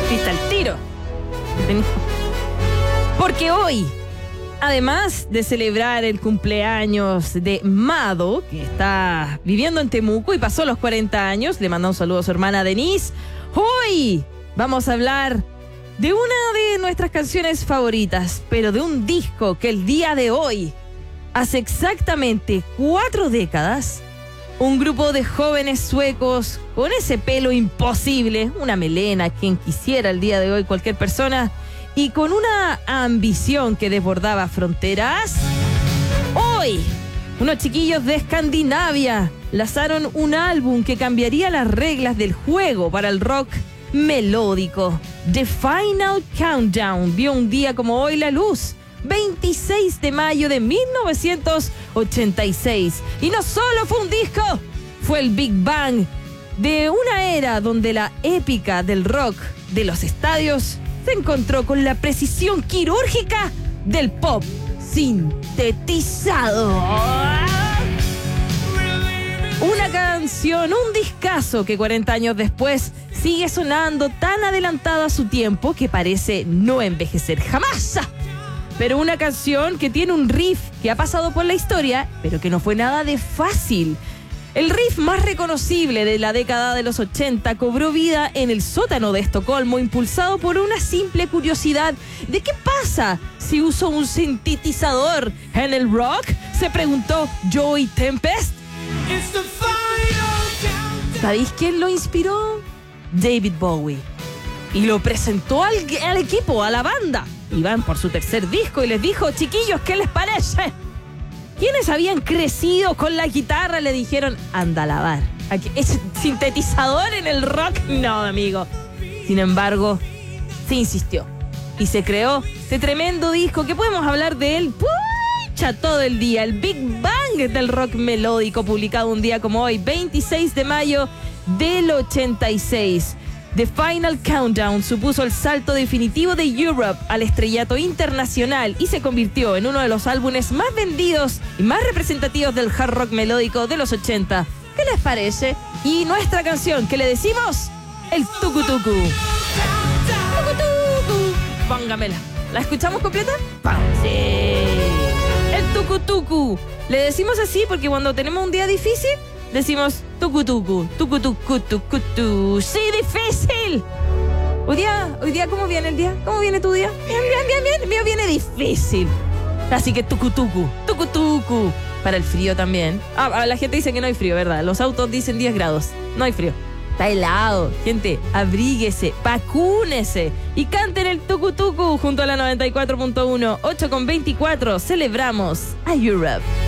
Viste al tiro. Porque hoy, además de celebrar el cumpleaños de Mado, que está viviendo en Temuco y pasó los 40 años, le manda un saludo a su hermana Denise. Hoy vamos a hablar de una de nuestras canciones favoritas, pero de un disco que el día de hoy, hace exactamente 4 décadas, un grupo de jóvenes suecos con ese pelo imposible, una melena, quien quisiera el día de hoy cualquier persona, y con una ambición que desbordaba fronteras. Hoy, unos chiquillos de Escandinavia lanzaron un álbum que cambiaría las reglas del juego para el rock melódico. The Final Countdown vio un día como hoy la luz, 26 de mayo de 1986. Y no solo fue un disco, fue el Big Bang de una era donde la épica del rock de los estadios se encontró con la precisión quirúrgica del pop sintetizado. Una canción, un discazo que 40 años después sigue sonando tan adelantado a su tiempo que parece no envejecer jamás. Pero una canción que tiene un riff que ha pasado por la historia, pero que no fue nada de fácil. El riff más reconocible de la década de los 80 cobró vida en el sótano de Estocolmo, impulsado por una simple curiosidad de qué pasa si uso un sintetizador en el rock, se preguntó Joey Tempest. ¿Sabéis quién lo inspiró? David Bowie. Y lo presentó al equipo, a la banda. Iban por su tercer disco y les dijo: chiquillos, ¿qué les parece? Quienes habían crecido con la guitarra le dijeron: anda a lavar. ¿Es sintetizador en el rock? No, amigo. Sin embargo, se insistió y se creó este tremendo disco que podemos hablar de él todo el día. El Big Bang del rock melódico, publicado un día como hoy, 26 de mayo del 86. The Final Countdown supuso el salto definitivo de Europe al estrellato internacional y se convirtió en uno de los álbumes más vendidos y más representativos del hard rock melódico de los 80. ¿Qué les parece? Y nuestra canción, que le decimos el Tucu Tucu. Tucu Tucu. Póngamela. ¿La escuchamos completa? Sí. El Tucu Tucu. Le decimos así porque cuando tenemos un día difícil decimos tucu tucu, tucu tucu tucu tu. ¡Sí, difícil! Hoy día, ¿cómo viene el día? ¿Cómo viene tu día? Bien. El mío viene difícil. Así que tucu tucu, tucu tucu. Para el frío también. La gente dice que no hay frío, ¿verdad? Los autos dicen 10 grados. No hay frío. Está helado. Gente, abríguese, vacúnese y canten el tucu tucu junto a la 94.1. 8:24. Celebramos a Europe.